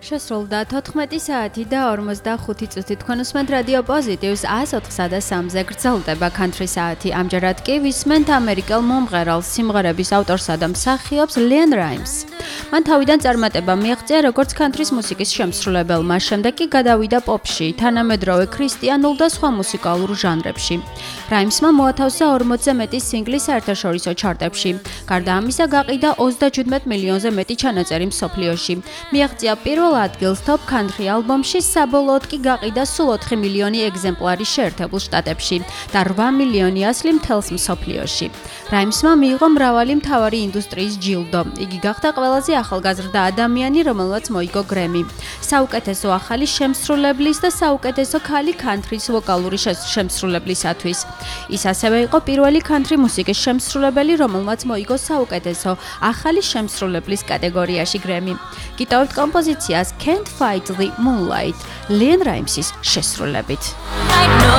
შესრულდა 14 საათი და 45 წუთი. თქვენ უსმენთ რადიო პოზიტივს 104-სა და 3-ზე გრძელდება country საათი. ამჯერად კი ვისმენთ ამერიკელ მომღერალ სიმღერების ავტორსა და მსახიობს LeAnn Rimes. მან თავიდან წარმატება მიაღწია როგორც country-ს მუსიკის შემსრულებელმა, შემდეგ კი გადავიდა პოპში, თანამედროვე ქრისტიანულ და სხვა მუსიკალურ ჟანრებში. Rimes-მა მოათავსა 40-ზე მეტი სინგლი საერთაშორისო ჩარტებში. გარდა ამისა, გაყიდა 37 მილიონზე მეტი ჩანაწერი მსოფლიოში. მიაღწია პირველ ადგილს Top Country ალბომში, საბოლოოდ კი გაყიდა სულ 4 მილიონი ეგზემპლარი შეერთებულ შტატებში და 8 მილიონი ასლი მთელს მსოფლიოში. Rimes-მა მიიღო მრავალი მთავარი ინდუსტრიის ჯილდო. იგი გახდა ყველაზე ახალგაზრდა ადამიანი, რომელმაც მოიგო Grammy. საუკეთესო ახალი შემსრულებლის და საუკეთესო ქალი country-ს ვოკალური შემსრულებლისათვის. ის ასევე იყო პირველი country მუსიკის შემსრულებელი, რომელმაც მოიგო საუკეთესო ახალი შემსრულებლის კატეგორიაში Grammy. გიტოვებთ კომპოზიციას Can't Fight the Moonlight, LeAnn Rimes-ის შესრულებით. I know